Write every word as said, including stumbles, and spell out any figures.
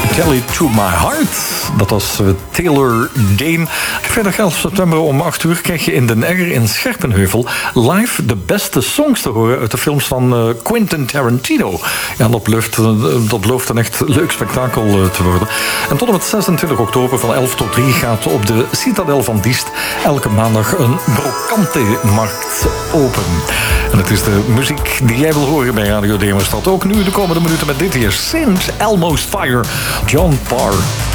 Tell It To My Heart. Dat was uh, Taylor Dayne. Vrijdag elf september om acht uur krijg je in Den Egger in Scherpenheuvel live de beste songs te horen uit de films van uh, Quentin Tarantino. Ja, dat belooft, uh, dat belooft een echt leuk spektakel uh, te worden. En tot en met zesentwintig oktober van elf tot drie gaat op de Citadel van Diest elke maandag een brocante-markt open. En het is de muziek die jij wil horen bij Radio Demerstad. Ook nu de komende minuten met dit hier. Since Almost Fire, John Parr.